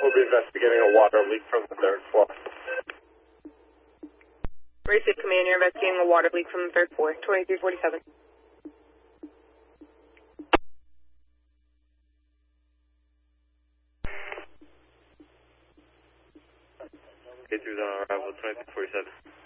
We'll be investigating a water leak from the third floor. Racing Command, you're investigating a water leak from the third floor, 2347. Get through on arrival, 2347.